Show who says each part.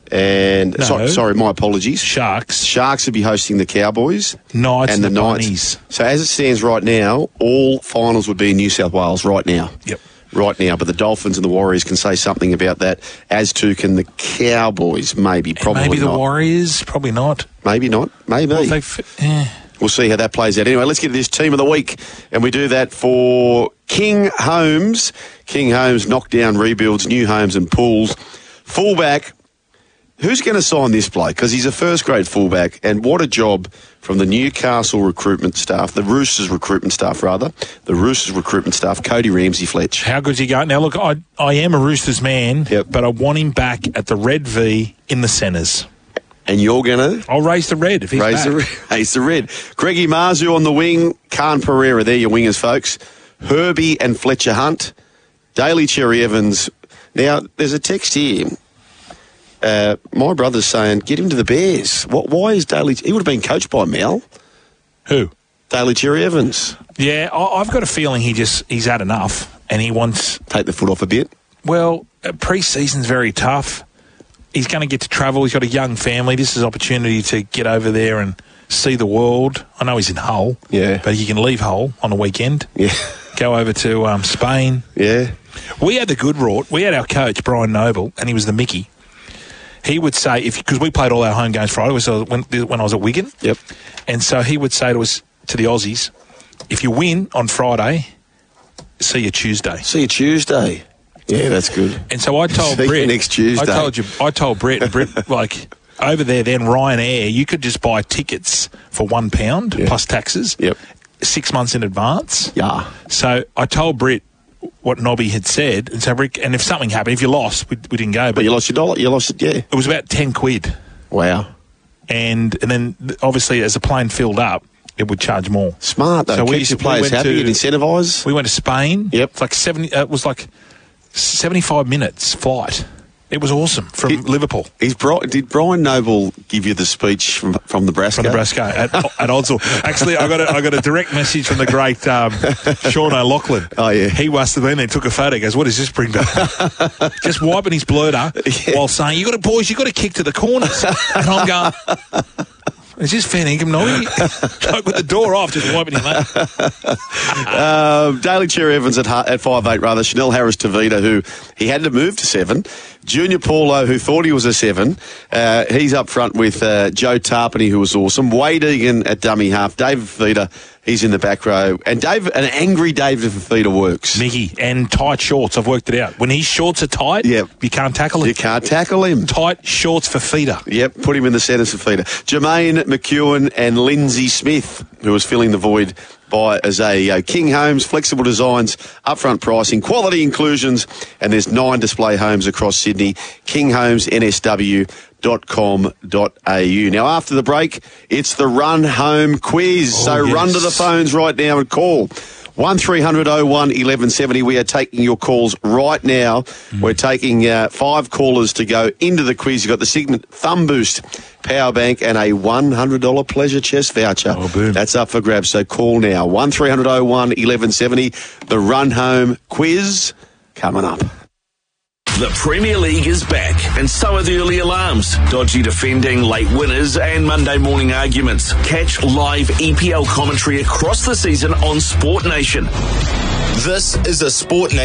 Speaker 1: And sorry, my apologies.
Speaker 2: Sharks
Speaker 1: will be hosting the Cowboys.
Speaker 2: Knights
Speaker 1: and the
Speaker 2: Bunnies.
Speaker 1: Knights. So as it stands right now, all finals would be in New South Wales right now.
Speaker 2: Yep.
Speaker 1: Right now, but the Dolphins and the Warriors can say something about that, as too can the Cowboys, maybe, probably
Speaker 2: maybe the
Speaker 1: not.
Speaker 2: Warriors, probably not.
Speaker 1: Maybe not, maybe.
Speaker 2: Well,
Speaker 1: We'll see how that plays out. Anyway, let's get to this Team of the Week, and we do that for King Homes. King Homes knockdown rebuilds, new homes and pools. Fullback, who's going to sign this bloke? Because he's a first-grade fullback, and what a job from the Newcastle recruitment staff, the Roosters recruitment staff, Cody Ramsey-Fletch.
Speaker 2: How good's he going? Now, look, I am a Roosters man,
Speaker 1: Yep.
Speaker 2: but I want him back at the Red V in the centres.
Speaker 1: And you're going to?
Speaker 2: I'll raise the red if he's back.
Speaker 1: Raise the red. Greggy Marzu on the wing. Khan Pereira, they're your wingers, folks. Herbie and Fletcher Hunt. Daly Cherry Evans. Now, there's a text here. My brother's saying, get him to the Bears. Why is Daly... He would have been coached by Mel.
Speaker 2: Who?
Speaker 1: Daly Cherry Evans.
Speaker 2: Yeah, I've got a feeling he's had enough and he wants...
Speaker 1: Take the foot off a bit.
Speaker 2: Well, pre-season's very tough. He's going to get to travel. He's got a young family. This is an opportunity to get over there and see the world. I know he's in Hull.
Speaker 1: Yeah.
Speaker 2: But he can leave Hull on a weekend.
Speaker 1: Yeah.
Speaker 2: Go over to Spain.
Speaker 1: Yeah.
Speaker 2: We had the good rort. We had our coach, Brian Noble, and he was the Mickey. He would say, because we played all our home games Friday, so when I was at Wigan.
Speaker 1: Yep.
Speaker 2: And so he would say to the Aussies, if you win on Friday, see you Tuesday.
Speaker 1: See you Tuesday. Yeah, that's good.
Speaker 2: And so I told
Speaker 1: See
Speaker 2: Brett.
Speaker 1: you next Tuesday.
Speaker 2: I told Brett, like, over there then, Ryanair, you could just buy tickets for £1 plus taxes 6 months in advance.
Speaker 1: Yeah.
Speaker 2: So I told Brett what Nobby had said, and so Rick, and if something happened, if you lost, we didn't go.
Speaker 1: But you lost your dollar. You lost it, yeah.
Speaker 2: It was about £10.
Speaker 1: Wow.
Speaker 2: And then, obviously, as the plane filled up, it would charge more.
Speaker 1: Smart, though. So keeps your players happy and incentivise.
Speaker 2: We went to Spain.
Speaker 1: Yep.
Speaker 2: It's like it was like 75 minutes flight. It was awesome from Liverpool.
Speaker 1: Did Brian Noble give you the speech from Nebraska?
Speaker 2: From Nebraska at Oddsall. Actually, I got a direct message from the great Sean O'Loughlin.
Speaker 1: Oh yeah,
Speaker 2: he must have been there. Took a photo. Goes, what does this bring back? Just wiping his blurter while saying, "You got to kick to the corners." And I'm going, is this fair income, Nobby? Like with the door off, just wiping him up.
Speaker 1: Daly Cherry Evans at 5'8", rather. Chanel Harris-Tavita, who he had to move to 7. Junior Paulo, who thought he was a 7. He's up front with Joe Tarpany, who was awesome. Wade Egan at dummy half. David Fifita, he's in the back row. And an angry David Fifita works.
Speaker 2: Mickey, and tight shorts. I've worked it out. When his shorts are tight, you can't tackle him.
Speaker 1: You can't tackle him.
Speaker 2: Tight shorts for Fifita.
Speaker 1: Yep, put him in the centre for Fifita. Jermaine McEwen and Lindsay Smith, who was filling the void by Isaiah. King Homes, flexible designs, upfront pricing, quality inclusions, and there's 9 display homes across Sydney. kinghomesnsw.com.au. Now, after the break, it's the Run Home Quiz. Run to the phones right now and call 1300 01 1170. We are taking your calls right now. We're taking 5 callers to go into the quiz. You've got the Signet Thumb Boost power bank and a $100 pleasure chest voucher.
Speaker 2: Oh, boom.
Speaker 1: That's up for grabs, so call now. 1300 01 1170. The Run Home Quiz coming up.
Speaker 3: The Premier League is back, and so are the early alarms, dodgy defending, late winners, and Monday morning arguments. Catch live EPL commentary across the season on Sport Nation.
Speaker 4: This is a Sport Nation